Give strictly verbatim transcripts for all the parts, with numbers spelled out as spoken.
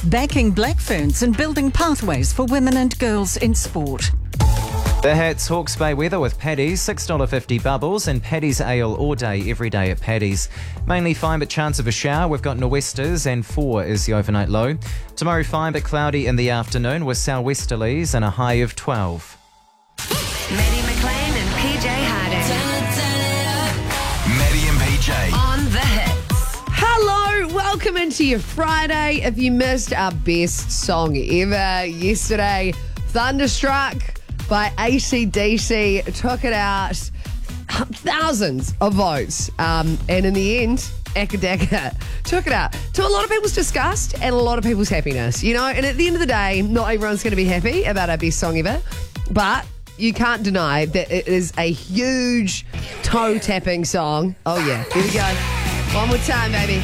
backing Black Ferns and building pathways for women and girls in sport. The Hats Hawke's Bay weather with Paddy's, six dollars fifty bubbles and Paddy's Ale all day, every day at Paddy's. Mainly fine but chance of a shower. We've got nor'westers and four is the overnight low. Tomorrow fine but cloudy in the afternoon with sou'westerlies and a high of twelve. Maddie McLean and P J Harding. Maddie and P J. On the hits. Hello, welcome into your Friday. If you missed our best song ever yesterday, Thunderstruck by A C D C, took it out thousands of votes. Um, and in the end, Akadaka took it out to a lot of people's disgust and a lot of people's happiness. You know, and at the end of the day, not everyone's going to be happy about our best song ever. But you can't deny that it is a huge toe-tapping song. Oh, yeah. Here we go. One more time, baby.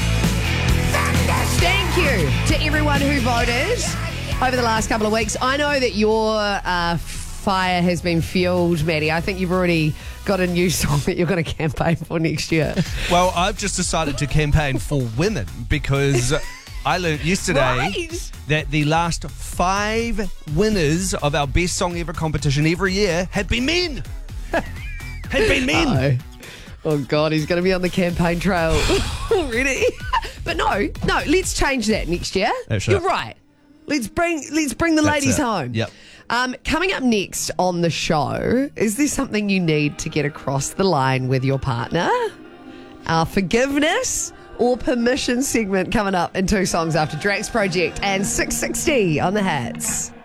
Thank you to everyone who voted over the last couple of weeks. I know that your uh, fire has been fueled, Maddie. I think you've already got a new song that you're going to campaign for next year. Well, I've just decided to campaign for women because I learned yesterday Right. that the last five winners of our Best Song Ever competition every year had been men. had been men. Oh. Oh, God, he's going to be on the campaign trail already. But no, no, let's change that next year. That's You're right. right. Let's bring let's bring the That's ladies it. home. Yep. Um, coming up next on the show, is there something you need to get across the line with your partner? Our forgiveness or permission segment coming up in two songs after Drax Project and six sixty on the Hats.